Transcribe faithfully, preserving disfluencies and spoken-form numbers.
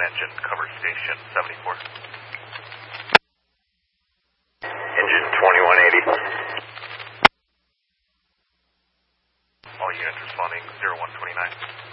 engine, cover station seventy-four. Engine twenty-one eighty. All units responding zero one twenty-nine.